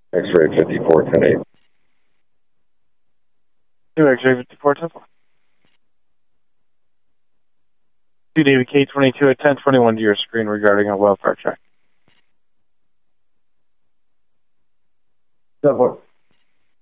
X-ray 5410-8. New X-ray 5410. David K-22 at 1021 to your screen regarding a welfare check. Go for it.